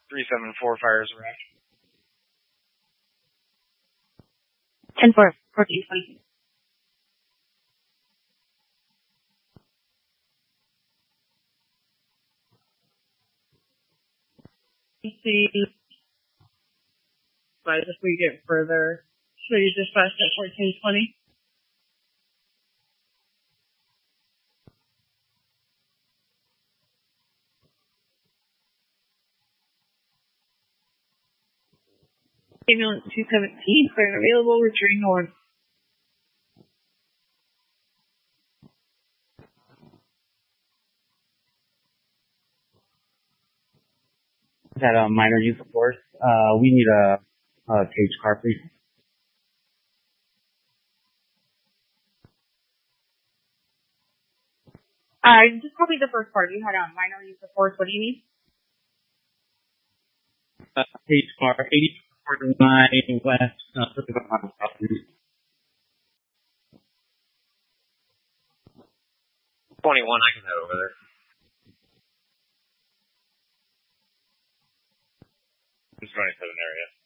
374 fires arrest. 10-4, 14-20. But if we get further, so you dispatched at 14-20? Ambulance 217, clear and available, returning north. Is that a minor use of force? We need a cage car, please. Just copy the first part. You had a minor use of force. What do you need? Cage car, 8049 West, property. 21, I can head over there. It's 27 area.